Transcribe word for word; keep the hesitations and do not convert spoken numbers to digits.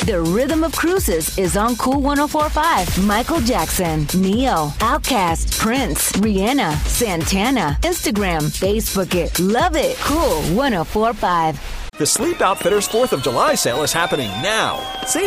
The Rhythm of Cruises is on Cool one oh four point five. Michael Jackson, Neo, Outkast, Prince, Rihanna, Santana. Instagram, Facebook it. Love it. Cool one oh four point five. The Sleep Outfitters fourth of July sale is happening now. Save